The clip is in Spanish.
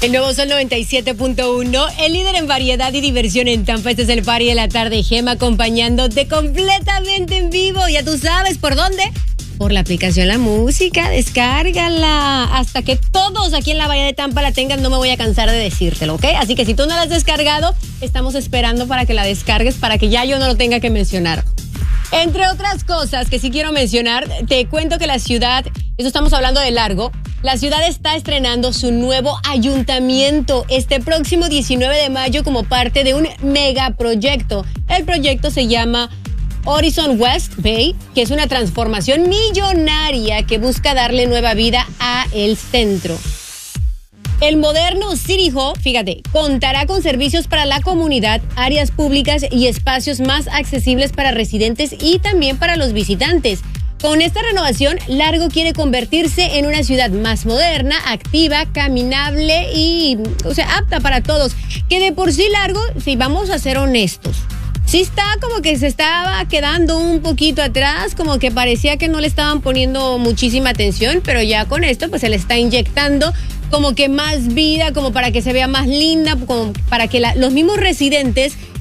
El nuevo Sol 97.1, el líder en variedad y diversión en Tampa. Este es el Party de la Tarde, Gema, acompañándote completamente en vivo. Ya tú sabes por dónde. Por la aplicación La Música, descárgala. Hasta que todos aquí en la Bahía de Tampa la tengan, no me voy a cansar de decírtelo, ¿ok? Así que si tú no la has descargado, estamos esperando para que la descargues, para que ya yo no lo tenga que mencionar. Entre otras cosas que sí quiero mencionar, te cuento que la ciudad, eso estamos hablando de largo, la ciudad está estrenando su nuevo ayuntamiento este próximo 19 de mayo como parte de un megaproyecto. El proyecto se llama Horizon West Bay, que es una transformación millonaria que busca darle nueva vida a el centro. El moderno City Hall, fíjate, contará con servicios para la comunidad, áreas públicas y espacios más accesibles para residentes y también para los visitantes. Con esta renovación, Largo quiere convertirse en una ciudad más moderna, activa, caminable y, apta para todos. Que de por sí Largo, si vamos a ser honestos, sí está como que se estaba quedando un poquito atrás, como que parecía que no le estaban poniendo muchísima atención, pero ya con esto pues se le está inyectando como que más vida, como para que se vea más linda, como para que los mismos residentes